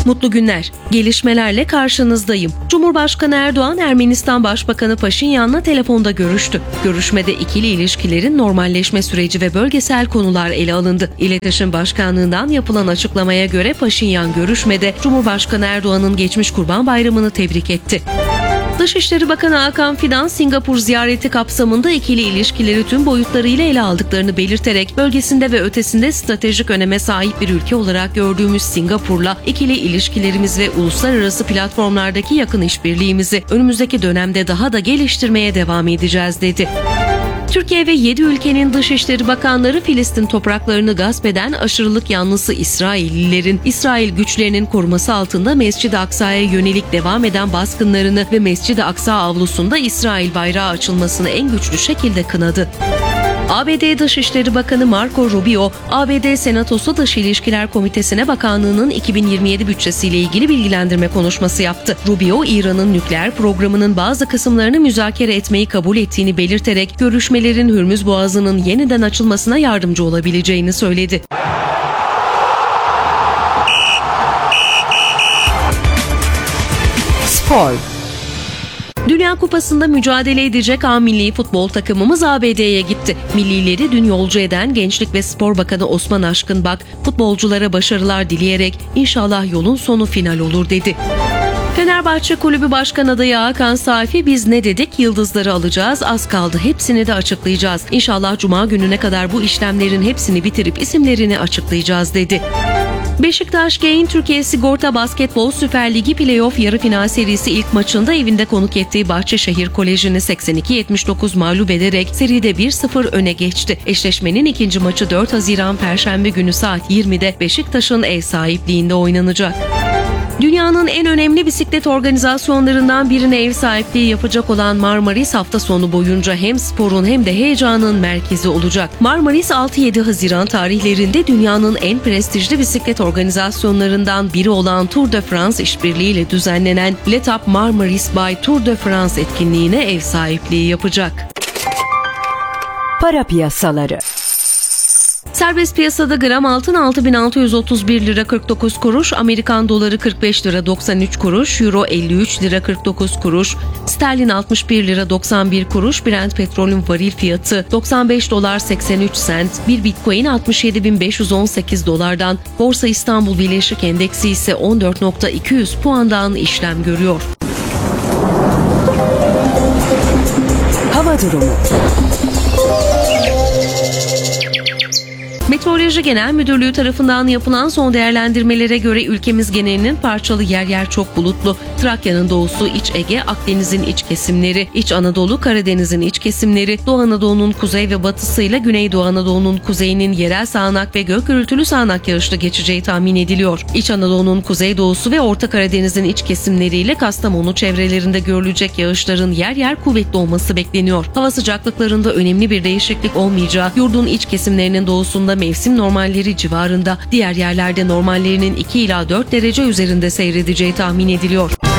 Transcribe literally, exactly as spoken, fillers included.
Mutlu günler. Gelişmelerle karşınızdayım. Cumhurbaşkanı Erdoğan, Ermenistan Başbakanı Paşinyan'la telefonda görüştü. Görüşmede ikili ilişkilerin normalleşme süreci ve bölgesel konular ele alındı. İletişim Başkanlığı'ndan yapılan açıklamaya göre Paşinyan görüşmede Cumhurbaşkanı Erdoğan'ın geçmiş Kurban Bayramı'nı tebrik etti. Dışişleri Bakanı Hakan Fidan, Singapur ziyareti kapsamında ikili ilişkileri tüm boyutlarıyla ele aldıklarını belirterek bölgesinde ve ötesinde stratejik öneme sahip bir ülke olarak gördüğümüz Singapur'la ikili ilişkilerimiz ve uluslararası platformlardaki yakın işbirliğimizi önümüzdeki dönemde daha da geliştirmeye devam edeceğiz dedi. Türkiye ve yedi ülkenin Dışişleri Bakanları Filistin topraklarını gasp eden aşırılık yanlısı İsraillilerin İsrail güçlerinin koruması altında Mescid-i Aksa'ya yönelik devam eden baskınlarını ve Mescid-i Aksa avlusunda İsrail bayrağı açılmasını en güçlü şekilde kınadı. A B D Dışişleri Bakanı Marco Rubio, A B D Senatosu Dış İlişkiler Komitesi'ne bakanlığının iki bin yirmi yedi bütçesiyle ilgili bilgilendirme konuşması yaptı. Rubio, İran'ın nükleer programının bazı kısımlarını müzakere etmeyi kabul ettiğini belirterek görüşmelerin Hürmüz Boğazı'nın yeniden açılmasına yardımcı olabileceğini söyledi. Spor. Dünya Kupası'nda mücadele edecek A milli futbol takımımız A B D'ye gitti. Millileri dün yolcu eden Gençlik ve Spor Bakanı Osman Aşkınbak, futbolculara başarılar dileyerek inşallah yolun sonu final olur dedi. Fenerbahçe Kulübü Başkan adayı Hakan Safi, biz ne dedik? Yıldızları alacağız, az kaldı, hepsini de açıklayacağız. İnşallah Cuma gününe kadar bu işlemlerin hepsini bitirip isimlerini açıklayacağız dedi. Beşiktaş Gain Türkiye Sigorta Basketbol Süper Ligi Playoff yarı final serisi ilk maçında evinde konuk ettiği Bahçeşehir Koleji'ni seksen iki yetmiş dokuz mağlup ederek seride bir sıfır öne geçti. Eşleşmenin ikinci maçı dört Haziran Perşembe günü saat yirmide Beşiktaş'ın ev sahipliğinde oynanacak. Dünyanın en önemli bisiklet organizasyonlarından birine ev sahipliği yapacak olan Marmaris hafta sonu boyunca hem sporun hem de heyecanın merkezi olacak. Marmaris altı yedi Haziran tarihlerinde dünyanın en prestijli bisiklet organizasyonlarından biri olan Tour de France işbirliğiyle düzenlenen L'Etape Marmaris by Tour de France etkinliğine ev sahipliği yapacak. Para piyasaları. Serbest piyasada gram altın altı bin altı yüz otuz bir lira kırk dokuz kuruş, Amerikan doları kırk beş lira doksan üç kuruş, Euro elli üç lira kırk dokuz kuruş, sterlin altmış bir lira doksan bir kuruş, Brent petrolün varil fiyatı doksan beş dolar seksen üç sent, bir Bitcoin altmış yedi bin beş yüz on sekiz dolardan, Borsa İstanbul Birleşik Endeksi ise on dört bin iki yüz puandan işlem görüyor. Hava durumu. Meteoroloji Genel Müdürlüğü tarafından yapılan son değerlendirmelere göre ülkemiz genelinin parçalı yer yer çok bulutlu. Trakya'nın doğusu, İç Ege, Akdeniz'in iç kesimleri, İç Anadolu, Karadeniz'in iç kesimleri, Doğu Anadolu'nun kuzey ve batısıyla Güneydoğu Anadolu'nun kuzeyinin yerel sağanak ve gök gürültülü sağanak yağışlı geçeceği tahmin ediliyor. İç Anadolu'nun kuzeydoğusu ve Orta Karadeniz'in iç kesimleriyle Kastamonu çevrelerinde görülecek yağışların yer yer kuvvetli olması bekleniyor. Hava sıcaklıklarında önemli bir değişiklik olmayacağı, yurdun iç kesimlerinin doğusunda mevsim normalleri civarında, diğer yerlerde normallerinin iki ila dört derece üzerinde seyredeceği tahmin ediliyor.